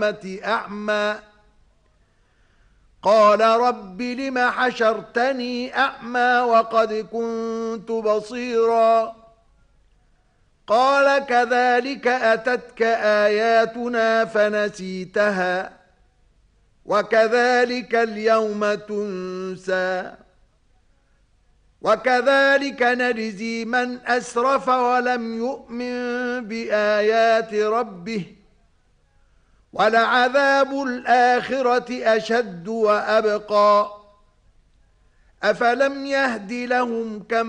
أعمى قال رب لم حشرتني أعمى وقد كنت بصيرا قال كذلك أتتك آياتنا فنسيتها وكذلك اليوم تنسى وكذلك نجزي من أسرف ولم يؤمن بآيات ربه ولعذاب الآخرة أشد وأبقى أفلم يهد لهم كما